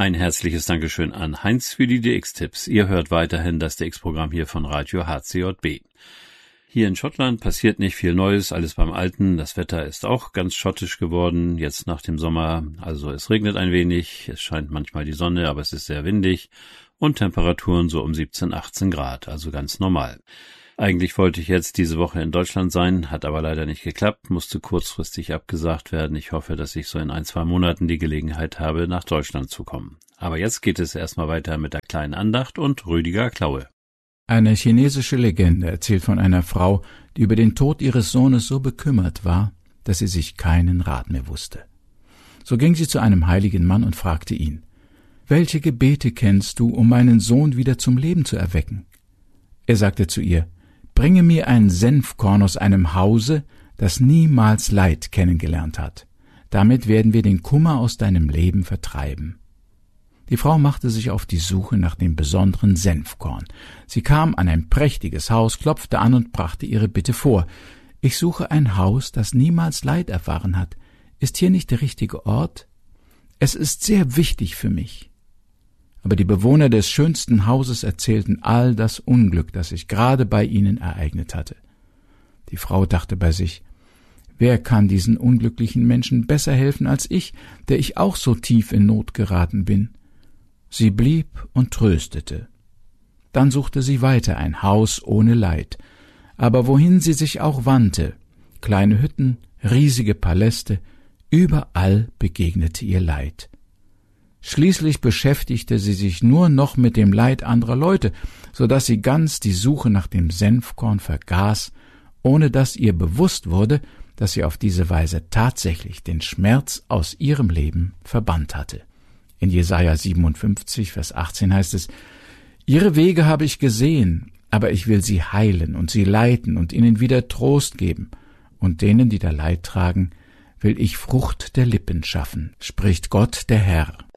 Ein herzliches Dankeschön an Heinz für die DX-Tipps. Ihr hört weiterhin das DX-Programm hier von Radio HCJB. Hier in Schottland passiert nicht viel Neues, alles beim Alten. Das Wetter ist auch ganz schottisch geworden, jetzt nach dem Sommer. Also es regnet ein wenig, es scheint manchmal die Sonne, aber es ist sehr windig und Temperaturen so um 17, 18 Grad, also ganz normal. Eigentlich wollte ich jetzt diese Woche in Deutschland sein, hat aber leider nicht geklappt, musste kurzfristig abgesagt werden. Ich hoffe, dass ich so in 1-2 Monaten die Gelegenheit habe, nach Deutschland zu kommen. Aber jetzt geht es erstmal weiter mit der kleinen Andacht und Rüdiger Klaue. Eine chinesische Legende erzählt von einer Frau, die über den Tod ihres Sohnes so bekümmert war, dass sie sich keinen Rat mehr wusste. So ging sie zu einem heiligen Mann und fragte ihn: »Welche Gebete kennst du, um meinen Sohn wieder zum Leben zu erwecken?« Er sagte zu ihr: »Bringe mir ein Senfkorn aus einem Hause, das niemals Leid kennengelernt hat. Damit werden wir den Kummer aus deinem Leben vertreiben.« Die Frau machte sich auf die Suche nach dem besonderen Senfkorn. Sie kam an ein prächtiges Haus, klopfte an und brachte ihre Bitte vor. »Ich suche ein Haus, das niemals Leid erfahren hat. Ist hier nicht der richtige Ort? Es ist sehr wichtig für mich.« Aber die Bewohner des schönsten Hauses erzählten all das Unglück, das sich gerade bei ihnen ereignet hatte. Die Frau dachte bei sich: Wer kann diesen unglücklichen Menschen besser helfen als ich, der ich auch so tief in Not geraten bin? Sie blieb und tröstete. Dann suchte sie weiter ein Haus ohne Leid. Aber wohin sie sich auch wandte, kleine Hütten, riesige Paläste, überall begegnete ihr Leid. Schließlich beschäftigte sie sich nur noch mit dem Leid anderer Leute, so dass sie ganz die Suche nach dem Senfkorn vergaß, ohne dass ihr bewusst wurde, dass sie auf diese Weise tatsächlich den Schmerz aus ihrem Leben verbannt hatte. In Jesaja 57, Vers 18 heißt es: »Ihre Wege habe ich gesehen, aber ich will sie heilen und sie leiten und ihnen wieder Trost geben. Und denen, die da Leid tragen, will ich Frucht der Lippen schaffen, spricht Gott der Herr.«